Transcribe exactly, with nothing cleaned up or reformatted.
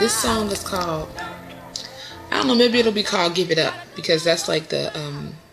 This song is called, I don't know, maybe it'll be called Give It Up, because that's like the um